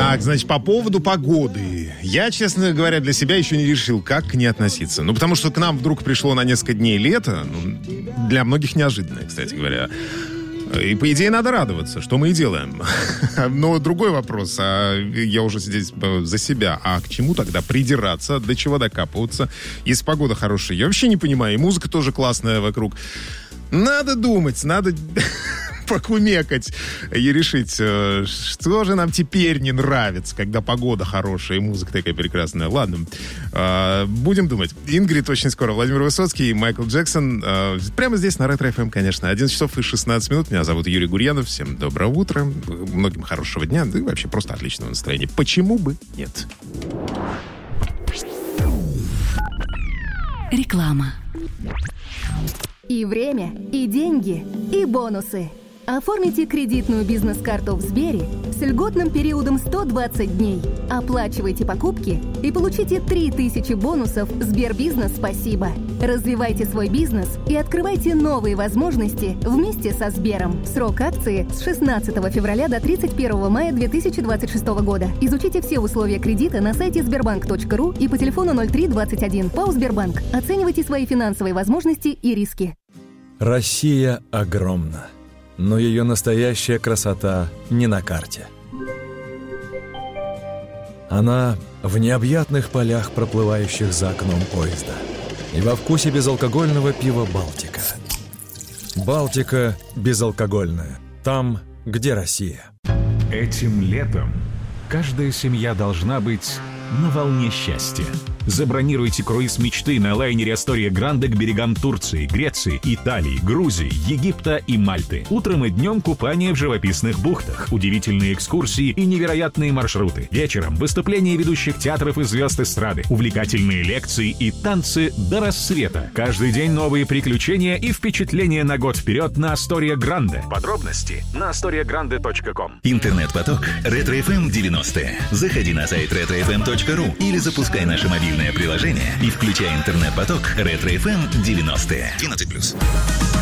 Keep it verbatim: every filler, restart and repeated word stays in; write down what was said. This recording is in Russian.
Так, значит, по поводу погоды. Я, честно говоря, для себя еще не решил, как к ней относиться. Ну, потому что к нам вдруг пришло на несколько дней лето. Ну, для многих неожиданно, кстати говоря. И, по идее, надо радоваться, что мы и делаем. Но другой вопрос, а я уже здесь за себя. А к чему тогда придираться? До чего докапываться? Если погода хорошая, я вообще не понимаю. И музыка тоже классная вокруг. Надо думать, надо покумекать и решить, что же нам теперь не нравится, когда погода хорошая и музыка такая прекрасная. Ладно, будем думать. Ингрид очень скоро. Владимир Высоцкий и Майкл Джексон. Прямо здесь на Ретро эф эм, конечно. одиннадцать часов и шестнадцать минут. Меня зовут Юрий Гурьянов. Всем доброго утра. Многим хорошего дня. Да и вообще просто отличного настроения. Почему бы нет? Реклама. И время, и деньги, и бонусы. Оформите кредитную бизнес-карту в Сбере с льготным периодом сто двадцать дней. Оплачивайте покупки и получите три тысячи бонусов Сбербизнес «Спасибо». Развивайте свой бизнес и открывайте новые возможности вместе со Сбером. Срок акции с шестнадцатого февраля до тридцать первого мая две тысячи двадцать шестого года. Изучите все условия кредита на сайте сбербанк точка ру и по телефону ноль три двадцать один. ПАО «Сбербанк». Оценивайте свои финансовые возможности и риски. Россия огромна, но ее настоящая красота не на карте. Она в необъятных полях, проплывающих за окном поезда, и во вкусе безалкогольного пива «Балтика». «Балтика» безалкогольная. Там, где Россия. Этим летом каждая семья должна быть на волне счастья. Забронируйте круиз мечты на лайнере Астория Гранде к берегам Турции, Греции, Италии, Грузии, Египта и Мальты. Утром и днем купание в живописных бухтах, удивительные экскурсии и невероятные маршруты. Вечером выступления ведущих театров и звезд эстрады, увлекательные лекции и танцы до рассвета. Каждый день новые приключения и впечатления на год вперед на Астория Гранде. Подробности на астория гранде точка ком. Интернет-поток Ретро эф эм девяностые. Заходи на сайт ретро эф эм точка ру или запускай наше мобильное приложение и включай интернет-поток Ретро эф эм девяностые. двенадцать плюс.